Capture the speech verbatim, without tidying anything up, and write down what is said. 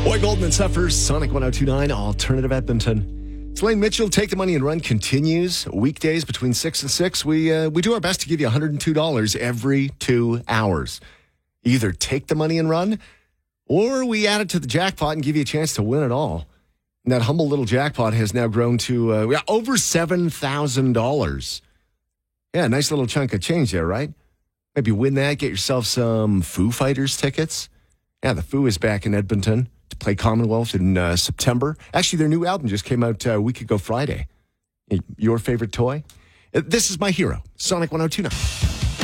Boy Goldman suffers. Sonic one oh two point nine, Alternative Edmonton. It's Lane Mitchell. Take the Money and Run continues weekdays between six and six. We uh, we do our best to give you one hundred two dollars every two hours. Either take the money and run, or we add it to the jackpot and give you a chance to win it all. And that humble little jackpot has now grown to uh, yeah, over seven thousand dollars. Yeah, nice little chunk of change there, right? Maybe win that, get yourself some Foo Fighters tickets. Yeah, the Foo is back in Edmonton to play Commonwealth in uh, September. Actually, their new album just came out uh, a week ago Friday. Your favorite toy? This is my hero, Sonic one oh two point nine.